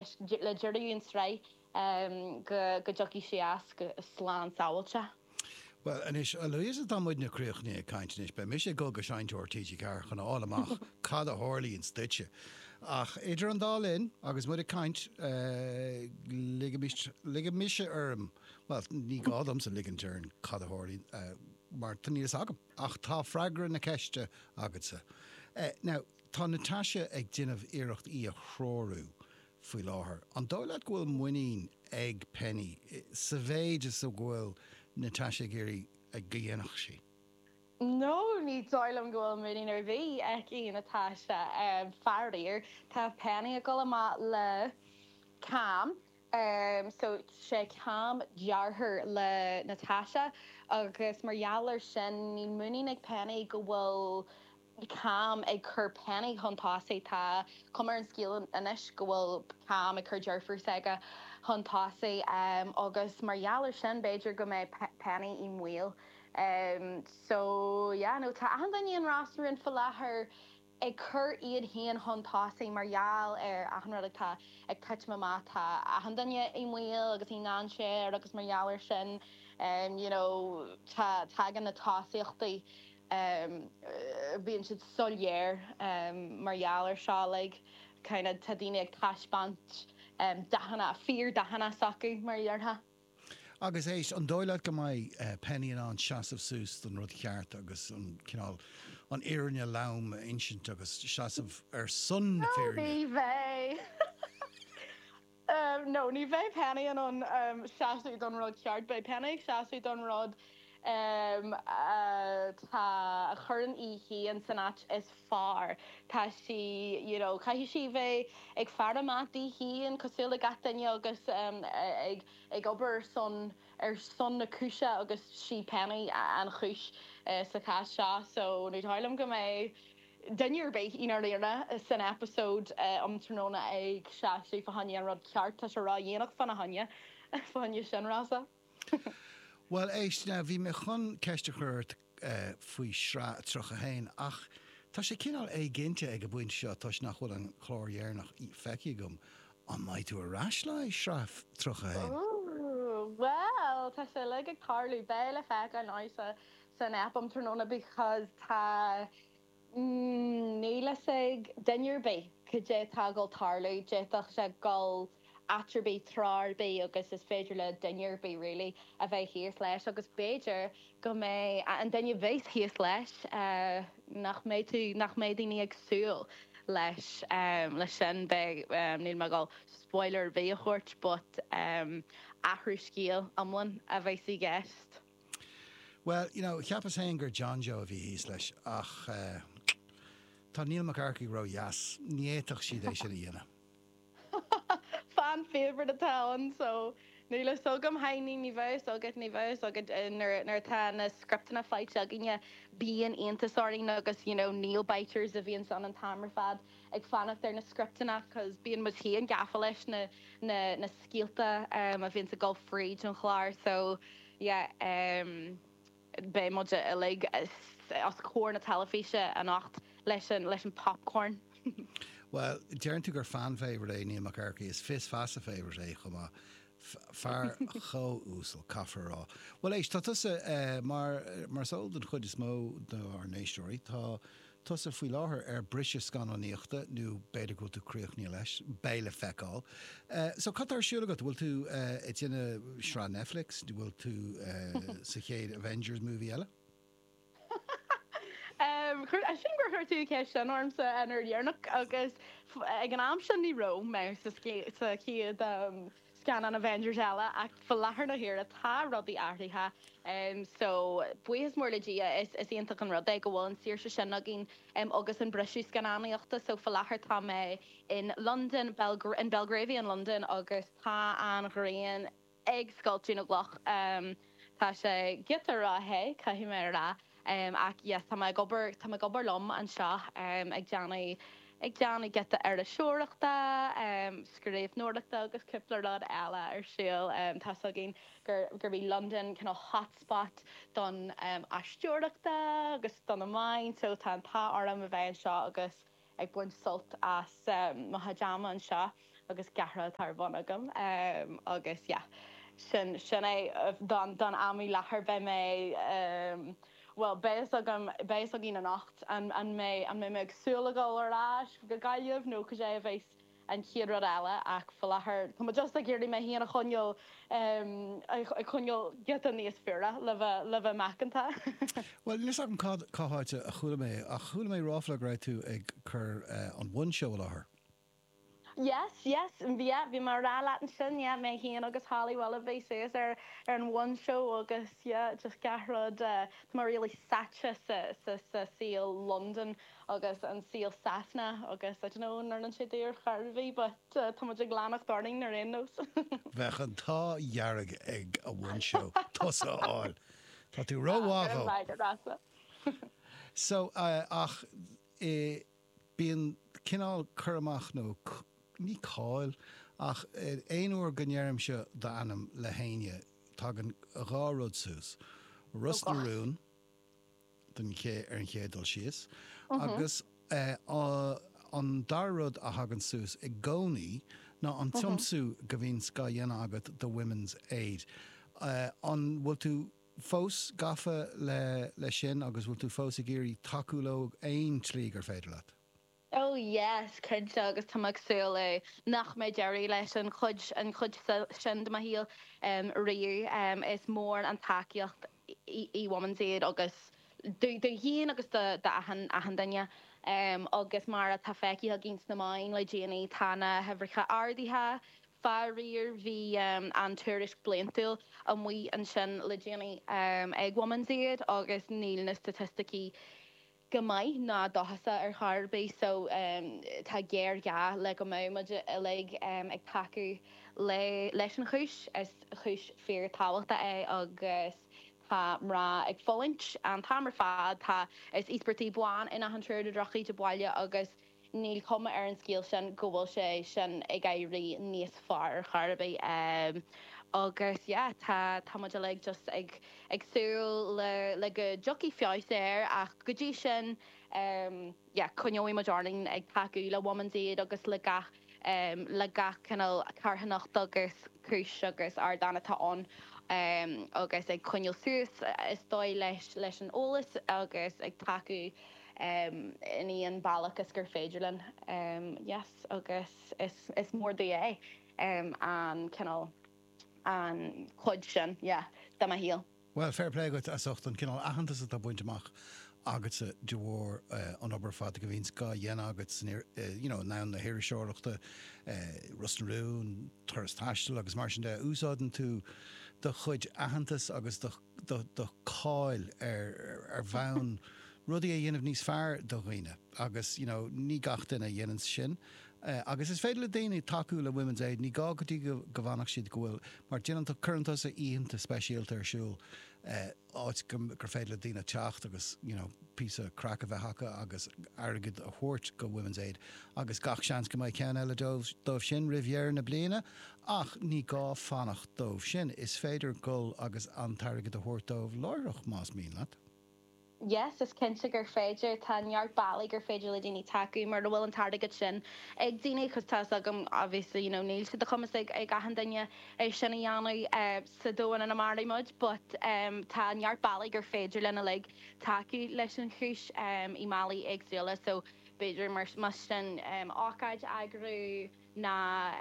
le juiríonn strai go jockey sé as go slán sáilte. Well, and is Louisa Damwood na Cruchni kindness, but Misha go shine to TG car on all of mach, Cada Horley and Stitch. Ach, Adrian Darlin, August Muddy kind, Ligamisha well, ni Godams and Liganturn, Cada Horley, Martinis Agam, Ach, Ta Fragra na Keshta, Agatsa. Now, Ta Natasha ag din of Iracht a Chroru. Fui láthir. An dóilead ghfuil muoín ag penny, savéid is a ghfuil Natasha Geary a ghéanach sí. No, ní dóilm ghfuil muoín ar bhí ag í Natasha fearíir tá penny a go le cam. So sé cam dearthair le Natasha agus margheallar sin ní muoín ag penny go bhfuil cam ag cur penny hontásaí tá cumar an scíal inis go bhfuil cam ag cur dearfar saga hontásaí agus margheallar sin beidir go mé penny I mhuil. So yeah, no tá andaíon rasúrin fa láthair ag cur iad híon hontásaí margheall ahanrad tá ag touch mamá tá andaine I mhuil agus I nán sé agus margheallar sin you know tá gan na tásaíochtaí being siad solier margheallar seo like kind of tadine ag taisbant dahana fear dahana sacu mar dheartha. Agus éis an dóilead go mai penny an seasamh sús don rud cheart agus an cinál an éireanne lam insint agus seasamh sun na féireanne. Ní bheith. No, ní bheith penny an seasamh don rud cheart, but penny seasamh don rud tá churann hí an sanat is far tá si you know cai si bheith ag fardamatí hí an cosúla gataine agus ag obair son na cúise agus si penny an chúis sa cás seo so ní thailm go mé Dunnear beit inar léirna san episode tróna ag seaamh fa hanne an rud ceart tá se rá dhéanach fan a hanne fanne sin rasa. Well, éis na bhí me chun ceiste chuirt faoi sra trocha hain ach tá sé cinál ginte ag go buint seo tá nach bhfuil an chlóréarnach feici gom an maid tú arás le sra trocha hain. Oh, well, tá sé le ag tarlú béle feic an áisa san appam tróna because tá níla ag dunnear bé go dé tá gáil tarlú déach sé gáil attribé trar bé agus is féidir le dunnear bé really a bheith híos leis agus béidir go mé an dunne bhéis híos leis nach mé daoine ag súil leis leis sin be níl me gáil spoiler bé a chuirt but ahrú scíal amlan a bheith sí gceist. Well, you know, ceapas hain gur John Joe a bhí híos leis ach tá Neil McCarthy ro jas níéach siad é sin dhéana. Fan favorite atá so níla sogam haine ní bheith sogad nar tá na scriptana flight aginne bíon aontasáing agus you know Neil Biters a bhíon san an tamar fad ag fannacht ar na scriptana cos bíon mas hí an gafa leis na scialta a bhíon sa Gulf Fríd an chláir so yeah be muide a lig as cór na talafíse an nacht leis an popcorn. Well, dearan tú gur fan favourite é Neil McCarthy is fis fasa favourite é chuma far cho úsal cafarrá. Well, éis tá tusa mar sol den chud is mó ar néistóirí tá tusa faoi láthair brise scanóíochta nó beidir go tú críochní leis béile feicáil. So cat ar siúla go bhfuil tú dtíine srá Netflix, bhfuil tú sa chéad Avengers movie eile? I think we're her to catch an arms and her yearnock agus ag an am sin ní ro me sa cíad scan an Avengers eile ach fa láthair na hir a tá rudí airthaithe so buíos mór le dia is ionntach an rud ag go bhfuil an saoirse sin agin agus an brisú scanáíochta so fa láthair tá mé in London in Belgravia in London agus tá an gréan ag sculptú na gloch tá sé gitar ráthe caihí mé rá ach yes tá mé gobar lom an seo ag deanna get ar a seoireachta scríomh nóireachta agus cúpla rud eile ar siúil tá agin gur bhí London kind of hotspot don aisteoireachta agus don amháin so tá orm a bheith an seo agus ag buin sult as maithajama an seo agus garra tar bun agam agus sin é don amí lethir be mé well béis a gin a nacht an mé agsúla go arás go gaiamh nó go sé bhééis an chiad eile ach fallachar Tá just a ggéirí mé híana a chuneol get an níos fearra le bheith mecanta. Well, ní am cááte a chula mé ráfla ra tú ag chur an one show láthair. Yes, bhí mar rá an sin mé híon agus hálaíhil a bhí suas ar an one show agus just garrod mar really sacha sa síl London agus an síl Safna agus nar an siúr charbhí, but tá glánach darning ar innos. Bheith an táhearrag ag a one show tosa áil. Tá tú róháá. So ach bíon cinál churamach nó ní cáil ach éonúair gnéirm se d'anam le héine tá an gháród sús. Rus na rún den ar an chédal sios agus an darród a hagan sús i gcónaí ná an tiomsú go bhín sca dhéana agat do Women's Aid. An bhfuil tú fós gafa le sin agus bhfuil tú fós a géirí takeúló aon trí gur féidir leat. Oh yes, chuid agus tamasú le nach mé Jerry leis an chud sin de híal riú is mór an takeíocht í Women's Aid agus do híon agus de ahan daine agus mar a tá feici a gins na main le déanaí tána hefricha ardaithe faríir hí an tuairis bliantúil an mí an sin le déanaí ag Women's Aid agus níl na statisticí Gamai na dohasa ar charbé so tá géir ga le go mé le ag taú leis an chúis is chúis fear táhachtta é agus tá mrá ag fóint an tamar fad tá is íspertí buáin ina an trúir de drochaí de báile agus níl cuma ar an scíal sin go bhfuil sé sin ag éirí níos far ar charbé agus tá le just agsú le go jockey fiáis air ach go dtí sin chuneoí ma darling ag taú le Women's Aid agus le gach canal carhannacht agus cruis agus ar dána táón agus ag chuneil suas is dói leis an ólas agus ag taú iníon bailachas gur féidirlinn yes agus is mór dé an canal an chud sin, da ma híal. Well, fair play go a socht an cinál ahananta a buinteach agat sa dúór an obair fad go bhín sá dhéana agat ná na hir seoireachta Rusnarún, thuras taistil agus mar sin de úsáidan tú do chud ahantas agus do cáil ar bhain rudí a dhéanamh níos fearr do riine agus ní gachtain a dhéanaan sin. Agus is féidir le déanaine takeú le Women's Aid, ní gá gotí go bhhanach siad gohfuil mar déananta chuantas a íonanta speisialta arsúil áit gur féidir le daine teacht agus písa crack a bheith hacha agus agad a thuirt go Women's Aid agus gach seans go mbeidh cean eile dómh sin rivière na bliana ach ní gá fannacht dómh sin is féidir gol agus an targad a thuirt dómh láireach más mín leat. Yes, is cinnte gur féidir táneart bailí gur féidir le daoine takeú mar bhfuil an targad sin ag daoine chus tá agam obviously níl si de chumas ag gahan daine sinna dheanú sa dóin an amárdaí mud, but tá neart bailí gur féidir lena le takeú leis an chúis í málaí agsúla so beidir mar sin ácaid agrú na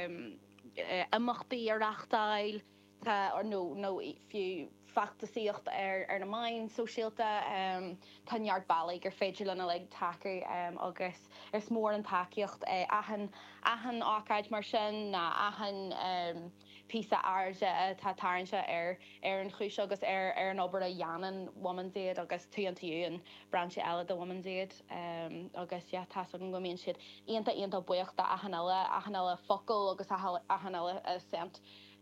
amachtaí ar achtáil or no fiú factasíocht ar na main sosiálta tanheart bailí gur féidir lena le takeú agus is mór an takeíocht ahan ácaid mar sin na ahan písa airde tá taranse ar an chúis agus ar an obair a dhéanaan Women's Aid agus tú an branche eile do Women's Aid agus tá an gomíonn siad íonta buochta ahan eile focail agus ahan eile cent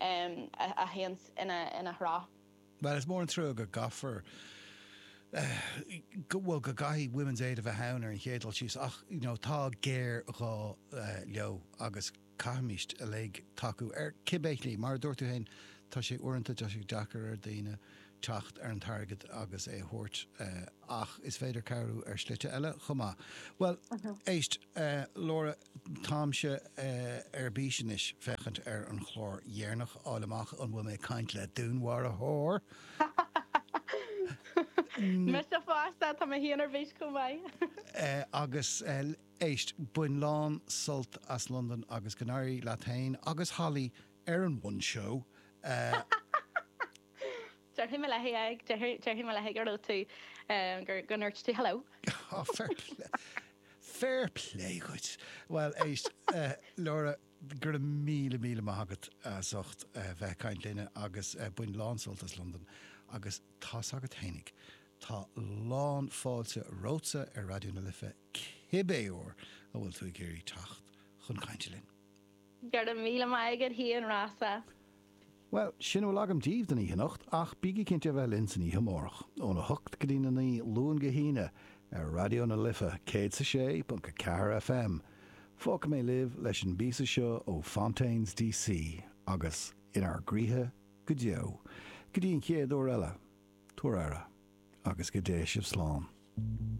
a héans ina hrá. Well, it's more true go gaffer. Well, go gahi Women's Aid of a howner and hédal she's ach tá géir rá leo agus caimiist a leg taku cibéitli mar dúirtu hain tá sé uanta tá sé Jackar ar daine teacht ar an target agus é thuirt ach is féidir carú ar slite eile chumá. Well, éist Laura táimse ar bíisinis fechant ar an chlór dhéarnach álamach an bhfuil mé caint le dúnhhar a thór. Mis a fásta tá híanaar bhís go bhaid. Agus éist buin lán sult as London agus Canary Latain agus Holly ar an one show. Deir him le ag ar tú gur neirt tú hello. Oh, fair play good. Well, éist Laura gur míle mágad socht bheith caint líine agus buin lán sult as London agus tá agad hénig. Tá lán fáilte rósa ar Radio na Lifa cibéor a bhfuil tú géirí tacht chun cainte linn. Gur míle maigad hí an rasa. Well, sin bhfuil agam díomh den ihe nacht ach bíigi cinnte bheith linn san ihe mórach óna thucht go dtína ní lún go híine ar Radio na Lifa 106.4 FM. Fóca mé libh leis an bísa seo ó Fontaines DC agus inar gríthe go deo. Go dtíon chéad ó eile, tuaire agus go dé sibh slán.